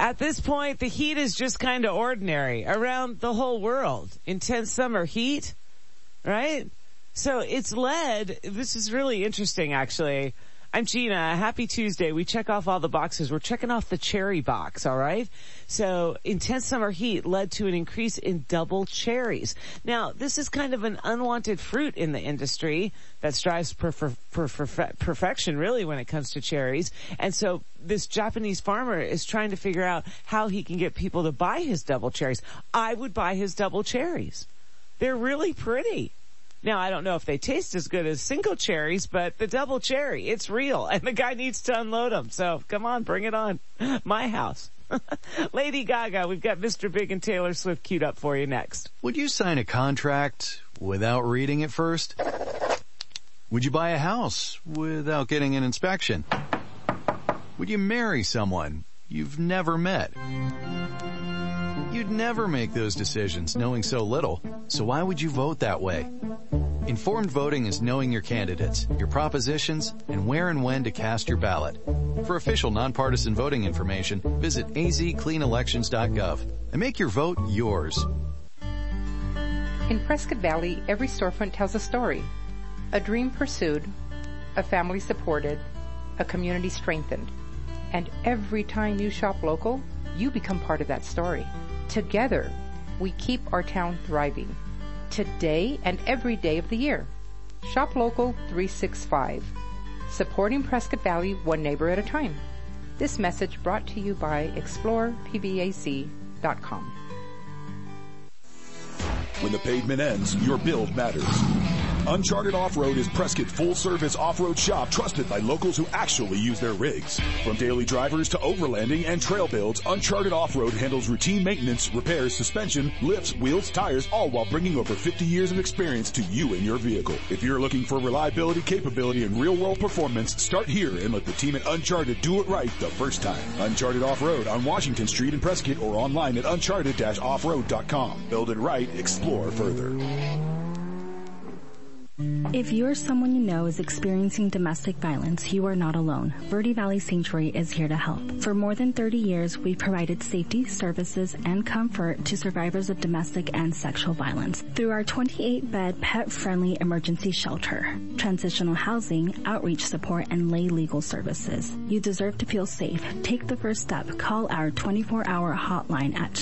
At this point, the heat is just kind of ordinary around the whole world. Intense summer heat, right? So it's led, this is really interesting actually. I'm Gina. Happy Tuesday. We check off all the boxes. We're checking off the cherry box, all right? So intense summer heat led to an increase in double cherries. Now, this is kind of an unwanted fruit in the industry that strives for perfection, really, when it comes to cherries. And so this Japanese farmer is trying to figure out how he can get people to buy his double cherries. I would buy his double cherries. They're really pretty. Now, I don't know if they taste as good as single cherries, but the double cherry, it's real, and the guy needs to unload them. So, come on, bring it on. My house. Lady Gaga, we've got Mr. Big and Taylor Swift queued up for you next. Would you sign a contract without reading it first? Would you buy a house without getting an inspection? Would you marry someone you've never met? You'd never make those decisions knowing so little, so why would you vote that way? Informed voting is knowing your candidates, your propositions, and where and when to cast your ballot. For official nonpartisan voting information, visit azcleanelections.gov and make your vote yours. In Prescott Valley, every storefront tells a story. A dream pursued, a family supported, a community strengthened. And every time you shop local, you become part of that story. Together, we keep our town thriving. Today and every day of the year. Shop Local 365. Supporting Prescott Valley one neighbor at a time. This message brought to you by ExplorePBAC.com. When the pavement ends, your build matters. Uncharted Off-Road is Prescott's full-service off-road shop trusted by locals who actually use their rigs. From daily drivers to overlanding and trail builds, Uncharted Off-Road handles routine maintenance, repairs, suspension, lifts, wheels, tires, all while bringing over 50 years of experience to you and your vehicle. If you're looking for reliability, capability, and real-world performance, start here and let the team at Uncharted do it right the first time. Uncharted Off-Road on Washington Street in Prescott or online at uncharted-offroad.com. Build it right, explore further. If you or someone you know is experiencing domestic violence, you are not alone. Verde Valley Sanctuary is here to help. For more than 30 years, we've provided safety, services, and comfort to survivors of domestic and sexual violence through our 28-bed pet-friendly emergency shelter, transitional housing, outreach support, and lay legal services. You deserve to feel safe. Take the first step. Call our 24-hour hotline at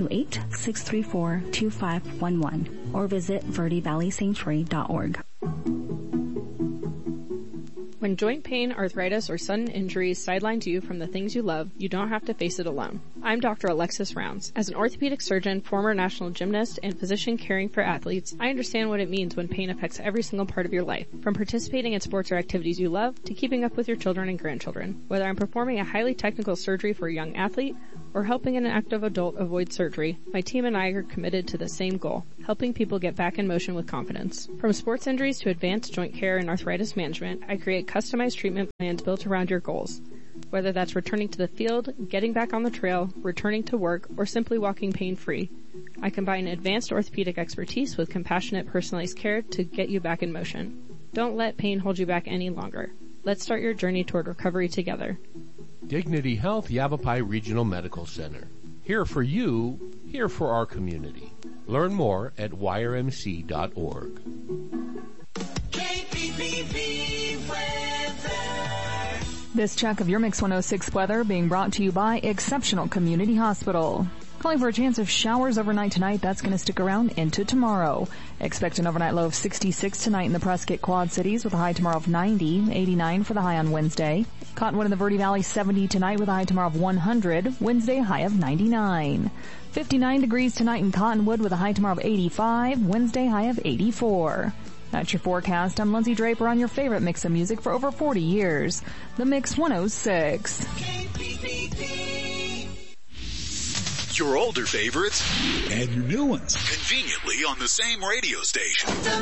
928-634-2511 or visit verdevalleysanctuary.org. When joint pain, arthritis, or sudden injuries sideline you from the things you love, you don't have to face it alone. I'm Dr. Alexis Rounds. As an orthopedic surgeon, former national gymnast, and physician caring for athletes, I understand what it means when pain affects every single part of your life. From participating in sports or activities you love, to keeping up with your children and grandchildren. Whether I'm performing a highly technical surgery for a young athlete, or helping an active adult avoid surgery, my team and I are committed to the same goal, helping people get back in motion with confidence. From sports injuries to advanced joint care and arthritis management, I create customized treatment plans built around your goals. Whether that's returning to the field, getting back on the trail, returning to work, or simply walking pain-free, I combine advanced orthopedic expertise with compassionate personalized care to get you back in motion. Don't let pain hold you back any longer. Let's start your journey toward recovery together. Dignity Health Yavapai Regional Medical Center. Here for you, here for our community. Learn more at yrmc.org. KPPV weather. This check of your Mix 106 weather being brought to you by Exceptional Community Hospital. Calling for a chance of showers overnight tonight. That's going to stick around into tomorrow. Expect an overnight low of 66 tonight in the Prescott Quad Cities with a high tomorrow of 90, 89 for the high on Wednesday. Cottonwood in the Verde Valley 70 tonight with a high tomorrow of 100, Wednesday high of 99. 59 degrees tonight in Cottonwood with a high tomorrow of 85, Wednesday high of 84. That's your forecast. I'm Lindsay Draper on your favorite mix of music for over 40 years. The Mix 106. Your older favorites and your new ones conveniently on the same radio station. The